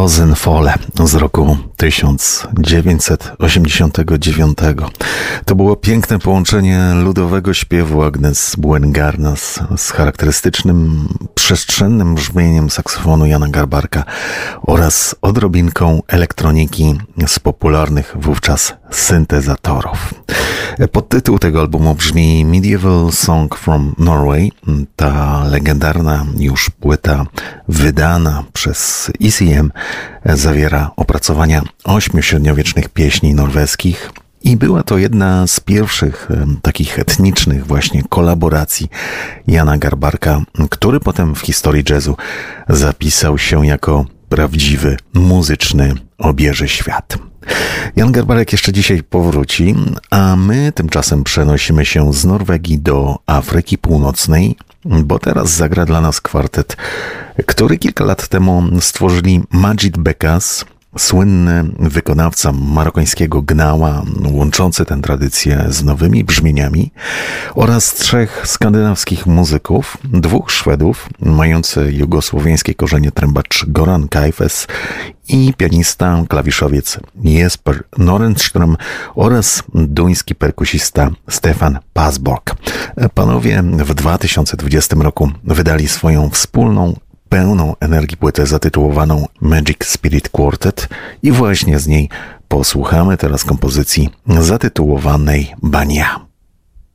Rosenfole z roku 1989. To było piękne połączenie ludowego śpiewu Agnes Buen-Garnas z charakterystycznym, przestrzennym brzmieniem saksofonu Jana Garbarka oraz odrobinką elektroniki z popularnych wówczas syntezatorów. Podtytuł tego albumu brzmi Medieval Song from Norway. Ta legendarna już płyta wydana przez ECM zawiera opracowania 8 średniowiecznych pieśni norweskich i była to jedna z pierwszych takich etnicznych właśnie kolaboracji Jana Garbarka, który potem w historii jazzu zapisał się jako prawdziwy muzyczny obieży świat. Jan Garbarek jeszcze dzisiaj powróci, a my tymczasem przenosimy się z Norwegii do Afryki Północnej, bo teraz zagra dla nas kwartet, który kilka lat temu stworzyli Majid Bekas, słynny wykonawca marokańskiego gnała, łączący tę tradycję z nowymi brzmieniami, oraz 3 skandynawskich muzyków, 2 Szwedów, mający jugosłowiańskie korzenie trębacz Goran Kajfes i pianista, klawiszowiec Jesper Norenström oraz duński perkusista Stefan Pasborg. Panowie w 2020 roku wydali swoją wspólną, pełną energii płytę zatytułowaną Magic Spirit Quartet i właśnie z niej posłuchamy teraz kompozycji zatytułowanej Bania.